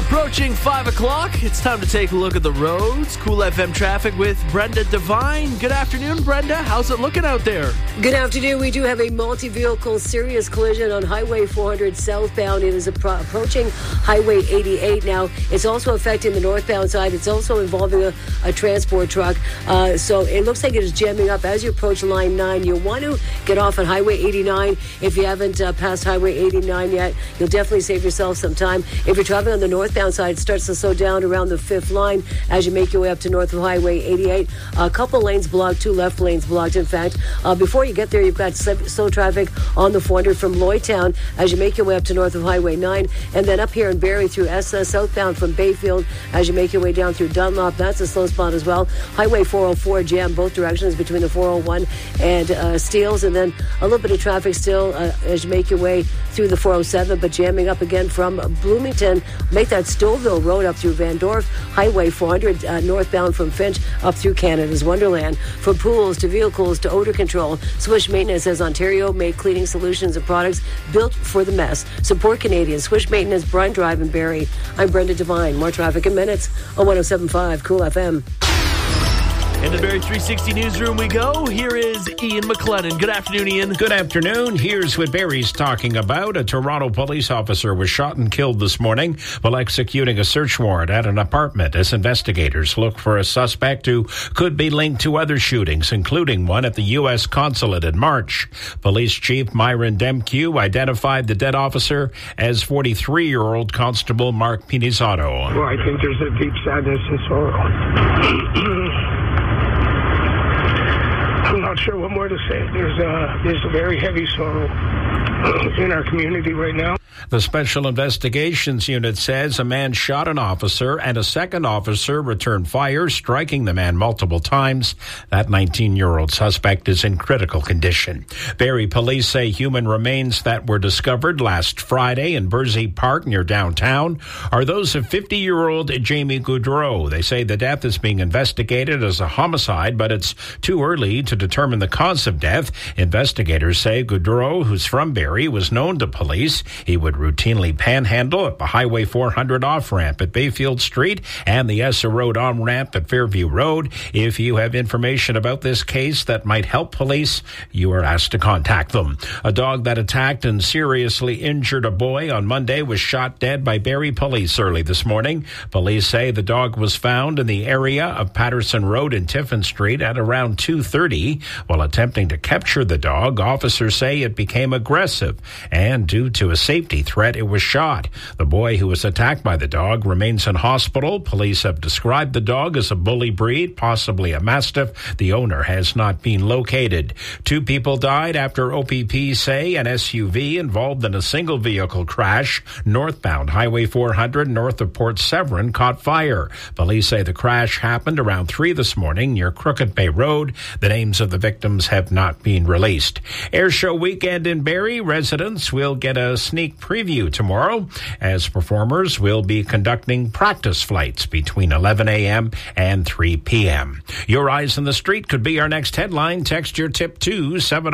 Approaching 5 o'clock, it's time to take a look at the roads. Cool FM traffic with Brenda Devine. Good afternoon, Brenda. How's it looking out there? Good afternoon. We do have a multi-vehicle serious collision on Highway 400 southbound. It is approaching Highway 88 now. It's also affecting the northbound side. It's also involving a transport truck. So it looks like it is jamming up as you approach Line 9. You'll want to get off on Highway 89. If you haven't passed Highway 89 yet, you'll definitely save yourself some time. If you're traveling on the northbound side, it starts to slow down around the 5th line as you make your way up to north of Highway 88. A couple lanes blocked, 2 left lanes blocked, in fact. Before you get there, you've got slow traffic on the 400 from Lloydtown as you make your way up to north of Highway 9. And then up here in Barrie through SS southbound from Bayfield as you make your way down through Dunlop. That's a slow spot as well. Highway 404 jam both directions between the 401 and Steeles. And then a little bit of traffic still as you make your way through the 407, but jamming up again from Bloomington. Make that Stouffville Road up through Van Dorp. Highway 400 northbound from Finch up through Canada's Wonderland. From pools to vehicles to odor control, Swish Maintenance has Ontario-made cleaning solutions and products built for the mess. Support Canadians. Swish Maintenance, Bryan Drive in Barrie. I'm Brenda Devine. More traffic in minutes on 107.5 Cool FM. In the Barrie 360 newsroom we go. Here is Ian McLennan. Good afternoon, Ian. Good afternoon. Here's what Barrie's talking about. A Toronto police officer was shot and killed this morning while executing a search warrant at an apartment as investigators look for a suspect who could be linked to other shootings, including one at the U.S. consulate in March. Police Chief Myron Demkew identified the dead officer as 43-year-old Constable Mark Pinizzato. Well, I think there's a deep sadness and sorrow. I'm not sure what more to say. There's a very heavy sorrow in our community right now. The Special Investigations Unit says a man shot an officer and a second officer returned fire, striking the man multiple times. That 19-year-old suspect is in critical condition. Barrie police say human remains that were discovered last Friday in Bursey Park near downtown are those of 50-year-old Jamie Goudreau. They say the death is being investigated as a homicide, but it's too early to determine the cause of death. Investigators say Goudreau, who's from Barrie, was known to police. He would routinely panhandle at the Highway 400 off-ramp at Bayfield Street and the Essa Road on-ramp at Fairview Road. If you have information about this case that might help police, you are asked to contact them. A dog that attacked and seriously injured a boy on Monday was shot dead by Barrie police early this morning. Police say the dog was found in the area of Patterson Road and Tiffin Street at around 2:30. While attempting to capture the dog, officers say it became aggressive, and due to a safety threat, it was shot. The boy who was attacked by the dog remains in hospital. Police have described the dog as a bully breed, possibly a Mastiff. The owner has not been located. 2 people died after OPP say an SUV involved in a single vehicle crash northbound Highway 400 north of Port Severn caught fire. Police say the crash happened around 3 this morning near Crooked Bay Road. The names of the victims have not been released. Air Show weekend in Barrie. Residents will get a sneak preview tomorrow as performers will be conducting practice flights between 11 a.m. and 3 p.m. Your Eyes on the Street could be our next headline. Text your tip to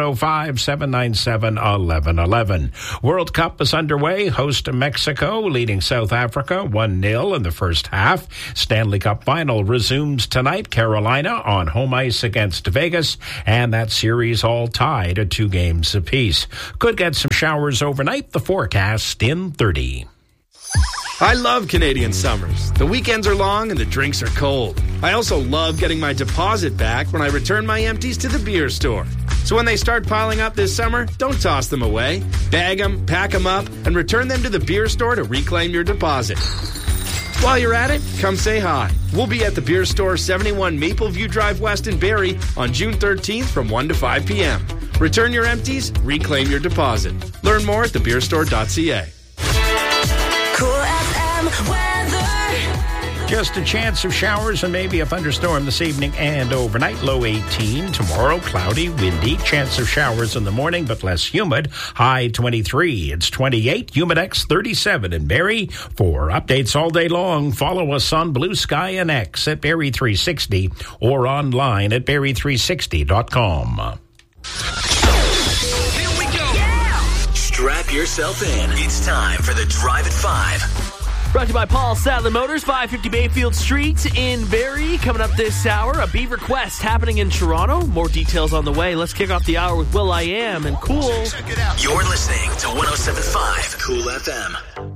705-797-1111. World Cup is underway. Host Mexico leading South Africa 1-0 in the first half. Stanley Cup final resumes tonight. Carolina on home ice against Vegas, and that series all tied at 2 games apiece. Could get some showers overnight. The forecast in 30. I love Canadian summers. The weekends are long and the drinks are cold. I also love getting my deposit back when I return my empties to the beer store. So when they start piling up this summer, don't toss them away. Bag them, pack them up, and return them to the beer store to reclaim your deposit. While you're at it, come say hi. We'll be at the beer store 71 Mapleview Drive West in Barrie on June 13th from 1 to 5 p.m. Return your empties, reclaim your deposit. Learn more at thebeerstore.ca. Cool FM weather. Just a chance of showers and maybe a thunderstorm this evening and overnight. Low 18. Tomorrow, cloudy, windy. Chance of showers in the morning, but less humid. High 23. It's 28. Humidex 37 in Barrie. For updates all day long, follow us on Blue Sky and X at Barrie 360 or online at Barrie360.com. Here we go. Yeah. Strap yourself in. It's time for the Drive at 5. Brought to you by Paul Sadler Motors, 550 Bayfield Street in Barrie. Coming up this hour, a Beaver Quest happening in Toronto. More details on the way. Let's kick off the hour with Will.i.am and Cool. Check it out. You're listening to 107.5 Cool FM.